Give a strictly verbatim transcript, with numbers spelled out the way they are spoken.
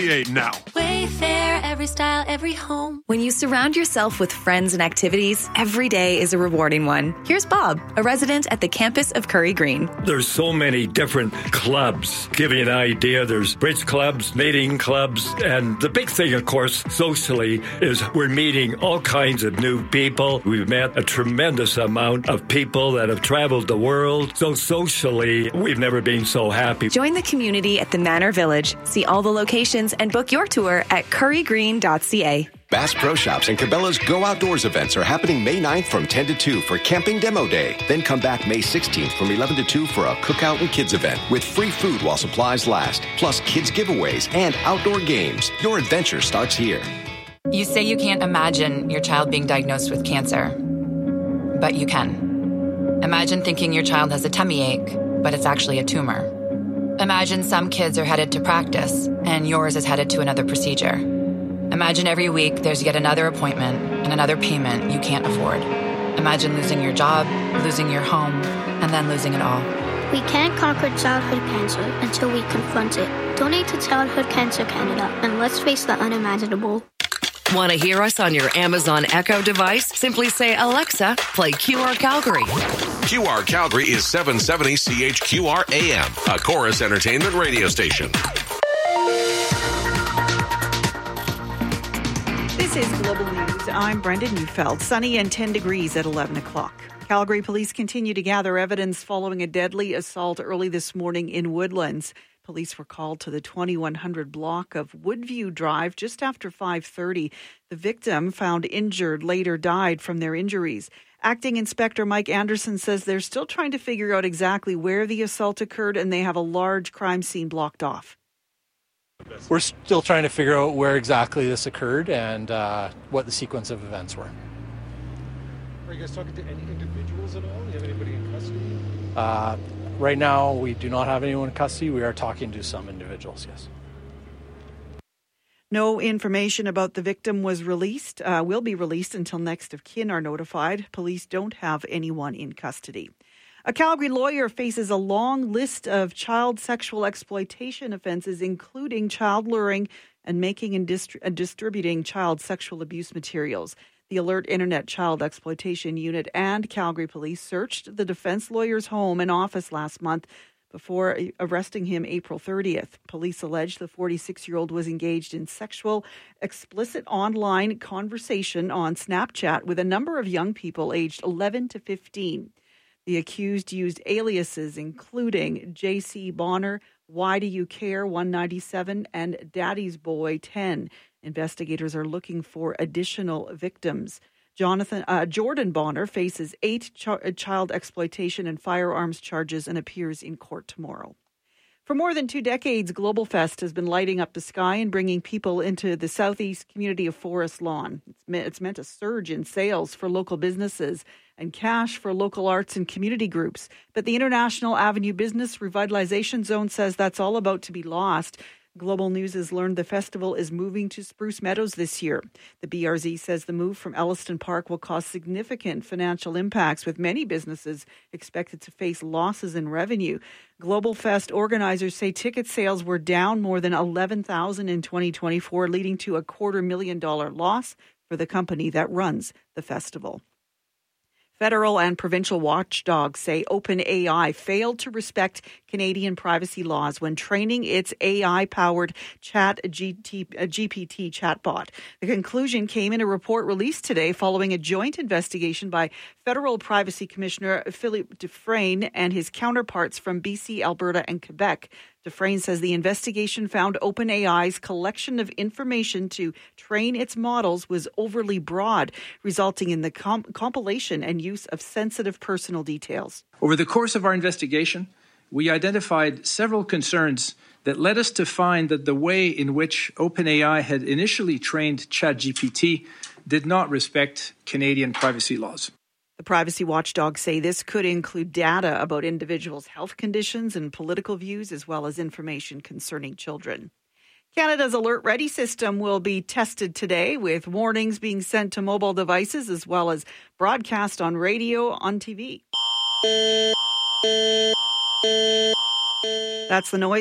now. Wayfair, every style, every home. When you surround yourself with friends and activities, every day is a rewarding one. Here's Bob, a resident at the campus of Curry Green. There's so many different clubs. Give you an idea, there's bridge clubs, knitting clubs, and the big thing, of course, socially, is we're meeting all kinds of new people. We've met a tremendous amount of people that have traveled the world. So socially, we've never been so happy. Join the community at the Manor Village. See all the locations and book your tour at curry green dot c a. Bass Pro Shops and Cabela's Go Outdoors events are happening May ninth from ten to two for Camping Demo Day. Then come back May sixteenth from eleven to two for a cookout and kids event with free food while supplies last, plus kids giveaways and outdoor games. Your adventure starts here. You say you can't imagine your child being diagnosed with cancer, but you can. Imagine thinking your child has a tummy ache, but it's actually a tumor. Imagine some kids are headed to practice and yours is headed to another procedure. Imagine every week there's yet another appointment and another payment you can't afford. Imagine losing your job, losing your home, and then losing it all. We can't conquer childhood cancer until we confront it. Donate to Childhood Cancer Canada and let's face the unimaginable. Want to hear us on your Amazon Echo device? Simply say, Alexa, play Q R Calgary. Q R Calgary is seven seventy C H Q R A M, a Chorus Entertainment radio station. This is Global News. I'm Brenda Neufeld. Sunny and ten degrees at eleven o'clock. Calgary police continue to gather evidence following a deadly assault early this morning in Woodlands. Police were called to the twenty-one hundred block of Woodview Drive just after five thirty. The victim, found injured, later died from their injuries. Acting Inspector Mike Anderson says they're still trying to figure out exactly where the assault occurred and they have a large crime scene blocked off. We're still trying to figure out where exactly this occurred and uh, what the sequence of events were. Are you guys talking to any individuals at all? Do you have anybody in custody? Uh, right now, we do not have anyone in custody. We are talking to some individuals, yes. No information about the victim was released, uh, will be released until next of kin are notified. Police don't have anyone in custody. A Calgary lawyer faces a long list of child sexual exploitation offences, including child luring and making and distri- distributing child sexual abuse materials. The Alert Internet Child Exploitation Unit and Calgary Police searched the defense lawyer's home and office last month before arresting him April thirtieth. Police allege the forty-six-year-old was engaged in sexual, explicit online conversation on Snapchat with a number of young people aged eleven to fifteen. The accused used aliases including J C Bonner, Why Do You Care one ninety-seven, and Daddy's Boy ten. Investigators are looking for additional victims. Jonathan uh, Jordan Bonner faces eight ch- child exploitation and firearms charges and appears in court tomorrow. For more than two decades, Global Fest has been lighting up the sky and bringing people into the southeast community of Forest Lawn. It's meant, it's meant a surge in sales for local businesses and cash for local arts and community groups. But the International Avenue Business Revitalization Zone says that's all about to be lost. Global News has learned the festival is moving to Spruce Meadows this year. The B R Z says the move from Elliston Park will cause significant financial impacts, with many businesses expected to face losses in revenue. Global Fest organizers say ticket sales were down more than eleven thousand in twenty twenty-four, leading to a quarter million dollar loss for the company that runs the festival. Federal and provincial watchdogs say OpenAI failed to respect Canadian privacy laws when training its A I-powered Chat G P T chatbot. The conclusion came in a report released today following a joint investigation by Federal Privacy Commissioner Philippe Dufresne and his counterparts from B C, Alberta, and Quebec. Dufresne says the investigation found OpenAI's collection of information to train its models was overly broad, resulting in the comp- compilation and use of sensitive personal details. Over the course of our investigation, we identified several concerns that led us to find that the way in which OpenAI had initially trained ChatGPT did not respect Canadian privacy laws. The privacy watchdogs say this could include data about individuals' health conditions and political views, as well as information concerning children. Canada's Alert Ready system will be tested today, with warnings being sent to mobile devices as well as broadcast on radio, on T V. That's the noise.